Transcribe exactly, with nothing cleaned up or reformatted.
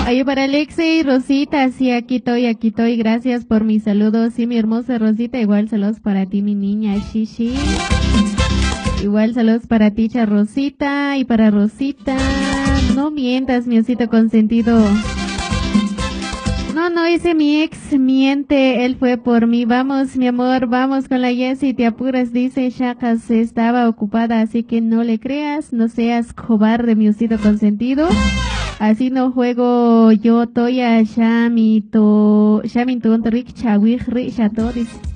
Oye, para Alexei y Rosita, sí, aquí estoy, aquí estoy, gracias por mis saludos, sí, mi hermosa Rosita, igual saludos para ti, mi niña, Shishi. Igual saludos para ti, cha Rosita, y para Rosita, no mientas, mi osito consentido. No, no, ese mi ex miente, él fue por mí. Vamos, mi amor, vamos con la Jessie, te apuras, dice Shakas, estaba ocupada, así que no le creas, no seas cobarde, mi osito consentido. Así no juego yo, toya, shami, to, shami, to, rick, chawig, rick, chato, dice.